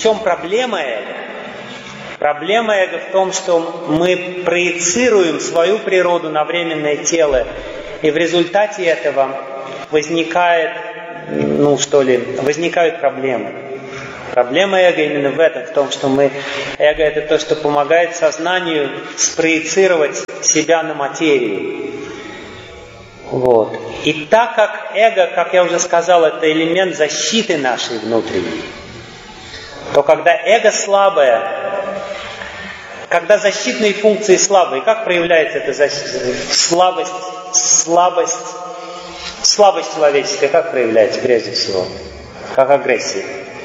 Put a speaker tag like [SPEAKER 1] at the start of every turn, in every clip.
[SPEAKER 1] чем проблема эго? Проблема эго в том, что мы проецируем свою природу на временное тело, и в результате этого возникают проблемы. Проблема эго именно в этом, в том, что эго это то, что помогает сознанию спроецировать себя на материю. Вот. И так как эго, как я уже сказал, это элемент защиты нашей внутренней, то когда эго слабое, когда защитные функции слабые, как проявляется эта слабость человеческая, как проявляется прежде всего? Как агрессия.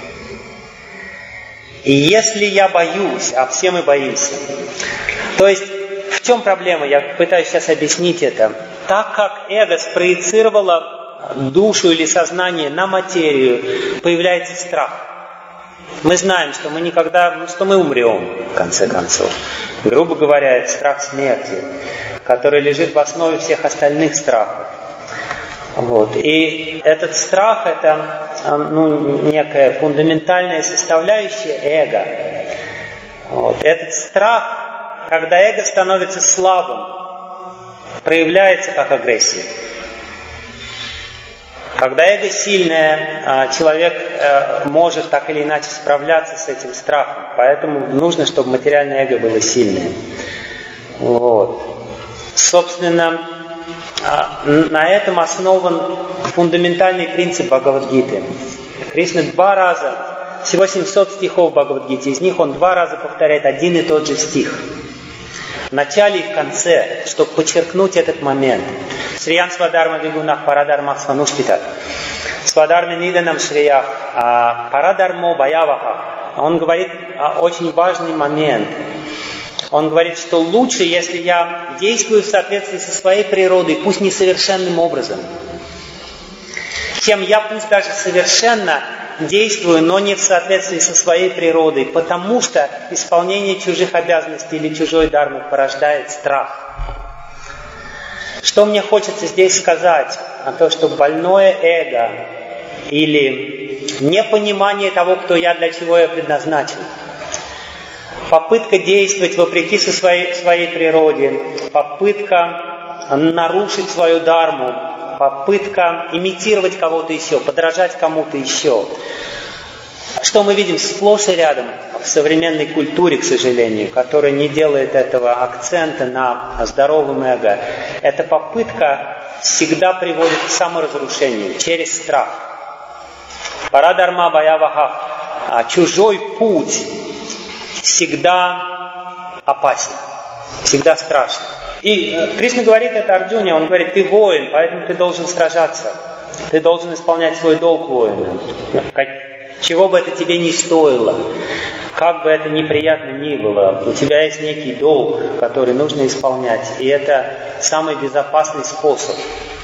[SPEAKER 1] И если я боюсь, а все мы боимся, то есть в чем проблема? Я пытаюсь сейчас объяснить это. Так как эго спроецировало душу или сознание на материю, появляется страх. Мы знаем, что мы мы умрем, в конце концов. Грубо говоря, это страх смерти, который лежит в основе всех остальных страхов. Вот. И этот страх – это некая фундаментальная составляющая эго. Вот. Этот страх, когда эго становится слабым, проявляется как агрессия. Когда эго сильное, человек может так или иначе справляться с этим страхом. Поэтому нужно, чтобы материальное эго было сильное. Вот. Собственно, на этом основан фундаментальный принцип Бхагавад-гиты. Кришна всего 700 стихов в Бхагавад-гите, из них он 2 раза повторяет один и тот же стих. В начале и в конце, чтобы подчеркнуть этот момент. Шриян свадарма вигунах парадармах сванушпита. Свадарми ниданам шриях парадармо баяваха. Он говорит очень важный момент. Он говорит, что лучше, если я действую в соответствии со своей природой, пусть несовершенным образом, чем я пусть даже совершенно действую, но не в соответствии со своей природой, потому что исполнение чужих обязанностей или чужой дармы порождает страх. Что мне хочется здесь сказать? То, что больное эго или непонимание того, кто я, для чего я предназначен, попытка действовать вопреки своей природе, попытка нарушить свою дарму, попытка имитировать кого-то еще, подражать кому-то еще. Что мы видим сплошь и рядом в современной культуре, к сожалению, которая не делает этого акцента на здоровом эго. Эта попытка всегда приводит к саморазрушению через страх. Парадарма баяваха. Чужой путь всегда опасен, всегда страшен. И Кришна говорит это Арджуне, он говорит, ты воин, поэтому ты должен сражаться. Ты должен исполнять свой долг воина. Чего бы это тебе ни стоило, как бы это неприятно ни было, у тебя есть некий долг, который нужно исполнять. И это самый безопасный способ